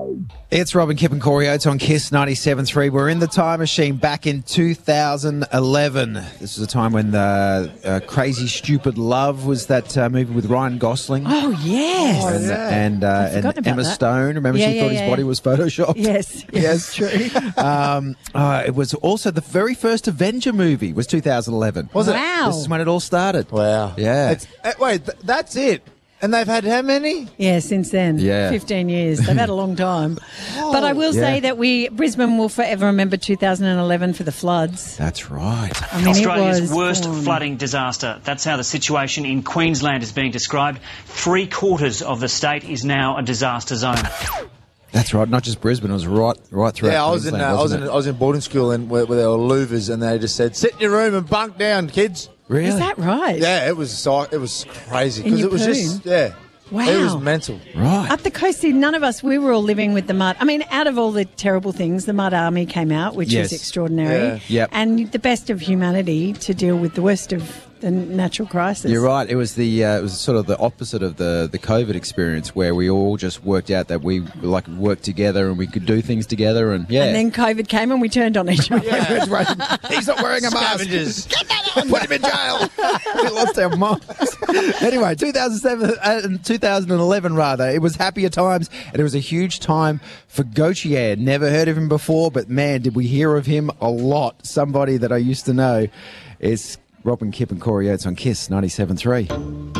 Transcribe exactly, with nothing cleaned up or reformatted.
It's Robin, Kip and Corey Oates on Kiss ninety-seven point three. We're in the time machine back in two thousand eleven. This was a time when the uh, Crazy Stupid Love was that uh, movie with Ryan Gosling. Oh, yes. And, yeah. and, uh, and about Emma that. Stone. Remember Yeah, she yeah, thought his yeah, body yeah. was photoshopped? Yes, yes, true. um, uh, it was also the very first Avenger movie was two thousand eleven. Was it? Wow. This is when it all started. Wow. Yeah. It's, uh, wait, th- that's it. And they've had how many? Yeah, since then. Yeah. fifteen years. They've had a long time. But I will Yeah. say that we Brisbane will forever remember two thousand eleven for the floods. That's right. I mean, Australia's it was worst gone. flooding disaster. That's how the situation in Queensland is being described. Three quarters of the state is now a disaster zone. That's right. Not just Brisbane. It was right, right throughout. Yeah, I was in Queensland, uh, I was wasn't in it? I was in boarding school and where, where there were louvers and they just said, "Sit in your room and bunk down, kids." Really? Is that right? Yeah, it was so- it was crazy In because your it was just poon? yeah. Wow. It was mental. Right. Up the coast, see, none of us, we were all living with the mud. I mean, out of all the terrible things, the Mud Army came out, which Yes. was extraordinary. Yeah. Yep. And the best of humanity to deal with the worst of the natural crisis. You're right. It was the uh, it was sort of the opposite of the, the COVID experience where we all just worked out that we like worked together and we could do things together and yeah. And then COVID came and we turned on each other. He's not wearing a mask. Scavengers. Put him in jail. We lost our minds. Anyway, two thousand seven uh, two thousand eleven rather. It was happier times, and it was a huge time for Gautier. Never heard of him before, but man, did we hear of him a lot. Somebody that I used to know. It's Robin, Kip and Corey Oates on Kiss ninety-seven point three.